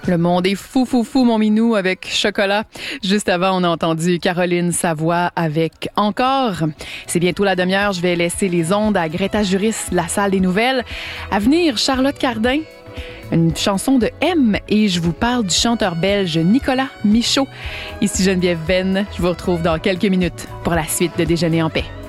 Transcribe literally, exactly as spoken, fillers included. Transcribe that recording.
Le monde est fou, fou, fou, mon minou, avec Chocolat. Juste avant, on a entendu Caroline Savoie avec Encore. C'est bientôt la demi-heure. Je vais laisser les ondes à Greta Juris de la salle des nouvelles. À venir, Charlotte Cardin, une chanson de M. Et je vous parle du chanteur belge Nicolas Michaud. Ici Geneviève Venn. Je vous retrouve dans quelques minutes pour la suite de Déjeuner en paix.